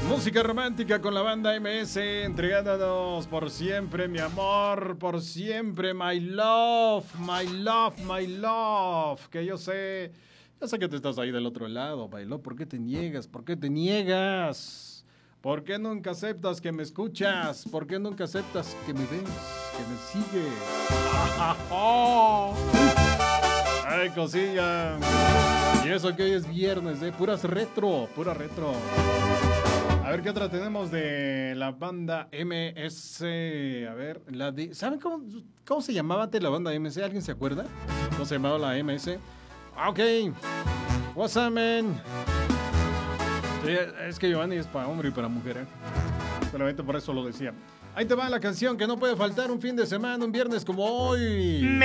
Música romántica con la banda MS, entregándonos por siempre, mi amor, por siempre, my love, my love, my love. Que yo sé que tú estás ahí del otro lado, bailó. ¿Por qué te niegas? ¿Por qué te niegas? ¿Por qué nunca aceptas que me escuchas? ¿Por qué nunca aceptas que me ves, que me sigues? ¡Ay, cosilla! Y eso que hoy es viernes, puras retro, pura retro. A ver qué otra tenemos de la banda MS. A ver, ¿saben cómo se llamaba antes la banda MS? ¿Alguien se acuerda? ¿Cómo se llamaba la MS? Ok. What's up, man? Sí, es que Giovanni es para hombre y para mujer, ¿eh? Solamente por eso lo decía. Ahí te va la canción que no puede faltar un fin de semana, un viernes como hoy.